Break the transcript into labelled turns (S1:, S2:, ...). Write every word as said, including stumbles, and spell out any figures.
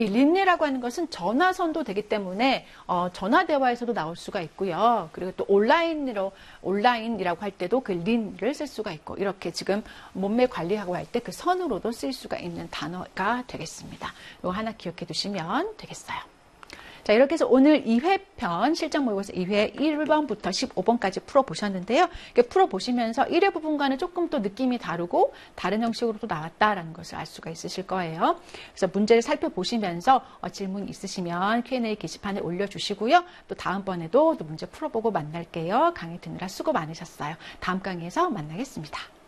S1: 이 린이라고 하는 것은 전화선도 되기 때문에 어, 전화 대화에서도 나올 수가 있고요. 그리고 또 온라인으로 온라인이라고 할 때도 그 린을 쓸 수가 있고 이렇게 지금 몸매 관리하고 할 때 그 선으로도 쓸 수가 있는 단어가 되겠습니다. 이거 하나 기억해 두시면 되겠어요. 자, 이렇게 해서 오늘 이 회 편 실전 모의고사 이 회 일 번부터 십오 번까지 풀어보셨는데요. 풀어보시면서 일 회 부분과는 조금 또 느낌이 다르고 다른 형식으로 또 나왔다라는 것을 알 수가 있으실 거예요. 그래서 문제를 살펴보시면서 어, 질문 있으시면 큐 앤 에이 게시판에 올려주시고요. 또 다음번에도 또 문제 풀어보고 만날게요. 강의 듣느라 수고 많으셨어요. 다음 강의에서 만나겠습니다.